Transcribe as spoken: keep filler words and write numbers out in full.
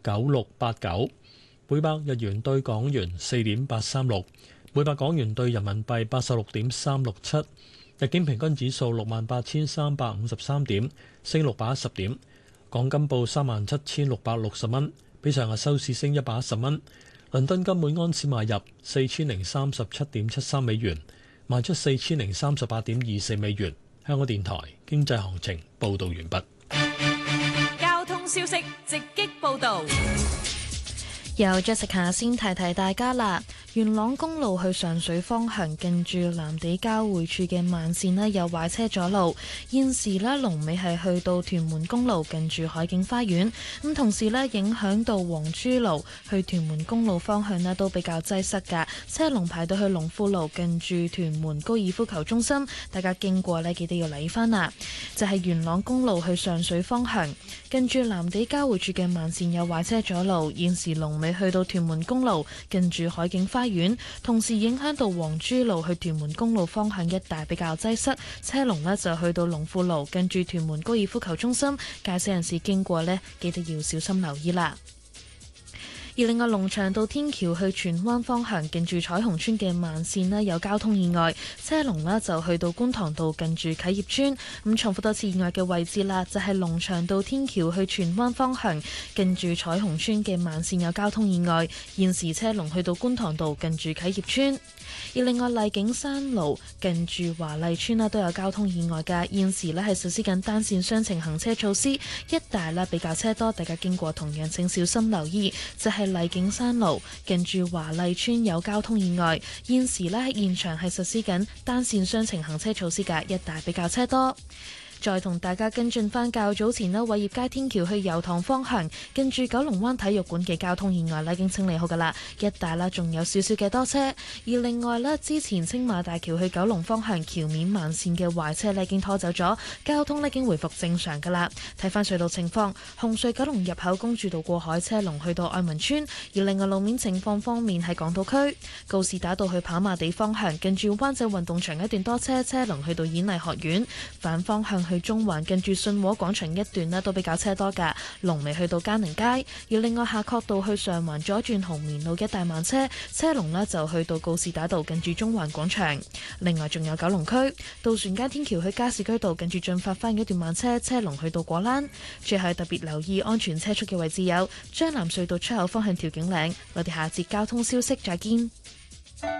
九六八九，每百日元對港元四點八三六，每百港元對人民幣八十六點三六七。日經平均指數六萬八千三百五十三點，升六百一十點。港金報三萬七千六百六十蚊，比上日收市升一百一十蚊。倫敦金每安士買入四千零三十七點七三美元，賣出四千零三十八點二四美元。香港電台經濟行情報道完畢。 交通消息直擊報道。 由 Jessica 先提提大家啦，元朗公路去上水方向近住藍地交匯處嘅慢線呢有壞車阻路，現時呢龍尾係去到屯門公路近住海景花園，咁同時呢影響到黃珠路去屯門公路方向呢都比較擠塞㗎，車龍排到去龍富路近住屯門高爾夫球中心，大家經過呢記得要留意返啦。就係、是、元朗公路去上水方向近住藍地交匯處嘅慢線有壞車阻路，現時龍尾去到屯門公路近住海景花園，同時影響到黃珠路去屯門公路方向一帶比較擠塞，車龍呢就去到龍富路近住屯門高爾夫球中心，駕駛人士經過呢記得要小心留意啦。而另外龍翔道天橋去荃灣方向近住彩虹村嘅慢線呢有交通意外，車龍呢就去到觀塘道近住啟業村。咁重複多次意外嘅位置啦，就係龍翔道天橋去荃灣方向近住彩虹村嘅慢線有交通意外，現時車龍去到觀塘道近住啟業村。而另外麗景山路近住華麗村啦都有交通意外㗎，現時呢係實施緊單線雙程行車措施，一帶呢比較車多，大家經過同樣請小心留意。就係麗景山路近住華麗村有交通意外，現時呢喺現場係實施緊單線雙程行車措施㗎，一帶比較車多。再同大家跟進返較早前呢偉業街天橋去油塘方向近住九龍灣體育館嘅交通意外呢已經清理好㗎啦，一帶啦仲有少少嘅多車。而另外呢，之前青馬大橋去九龍方向橋面慢線嘅壞車呢已經拖走咗，交通呢已經回復正常㗎啦。睇返隧道情況，紅隧九龍入口公主道過海車龍去到愛民村，而另外路面情況方面喺港島區告士打道去跑馬地方向近住灣仔運動場一段多車，車龍去到演藝學院，反方向去中環近住信和廣場一段呢都比較車多㗎，龍尾去到嘉寧街。而另外夏慤道去上環左轉紅棉路一帶慢車，車龍呢就去到告士打道近住中環廣場。另外仲有九龍區渡船街天橋去加士居道近住進發翻一段慢車，車龍去到果欄。最後特別留意安全車速嘅位置有將藍隧道出口方向調景嶺。我哋下節交通消息再見。